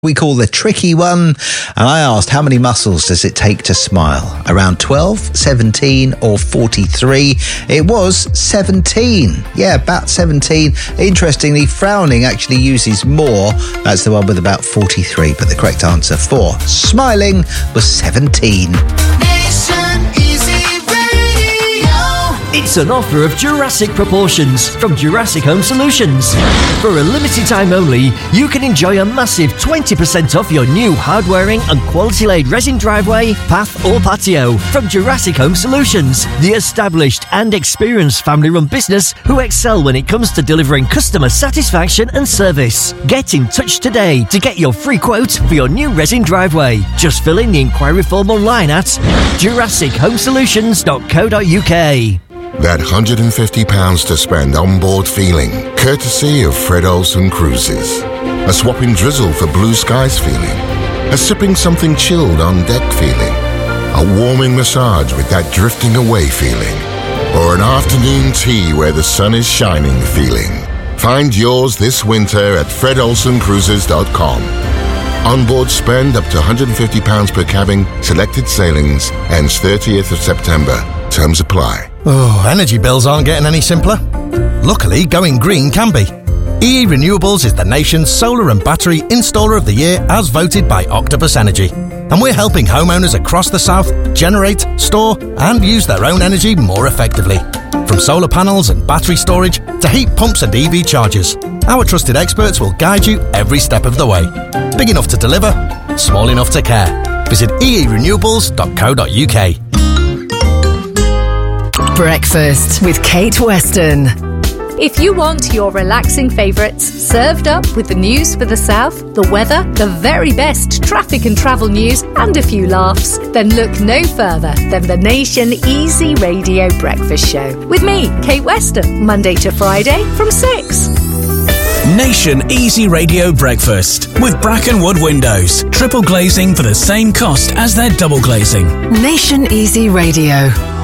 we call the tricky one, and I asked how many muscles does it take to smile? Around 12, 17 or 43? It was 17. Yeah, about 17. Interestingly, frowning actually uses more. That's the one with about 43, but the correct answer for smiling was 17. It's an offer of Jurassic proportions from Jurassic Home Solutions. For a limited time only, you can enjoy a massive 20% off your new hard-wearing and quality-laid resin driveway, path or patio from Jurassic Home Solutions, the established and experienced family-run business who excel when it comes to delivering customer satisfaction and service. Get in touch today to get your free quote for your new resin driveway. Just fill in the inquiry form online at jurassichomesolutions.co.uk. That £150 to spend on board feeling, courtesy of Fred Olsen Cruises. A swapping drizzle for blue skies feeling. A sipping something chilled on deck feeling. A warming massage with that drifting away feeling. Or an afternoon tea where the sun is shining feeling. Find yours this winter at fredolsencruises.com. Onboard spend up to £150 per cabin, selected sailings, ends 30th of September. Terms apply. Oh, energy bills aren't getting any simpler. Luckily, going green can be. EE Renewables is the nation's solar and battery installer of the year as voted by Octopus Energy. And we're helping homeowners across the south generate, store and use their own energy more effectively. From solar panels and battery storage to heat pumps and EV chargers, our trusted experts will guide you every step of the way. Big enough to deliver, small enough to care. Visit eerenewables.co.uk. Breakfast with Kate Weston. If you want your relaxing favourites served up with the news for the south, the weather, the very best traffic and travel news, and a few laughs, then look no further than the Nation Easy Radio Breakfast Show. With me, Kate Weston, Monday to Friday from 6. Nation Easy Radio Breakfast with Brackenwood Windows. Triple glazing for the same cost as their double glazing. Nation Easy Radio.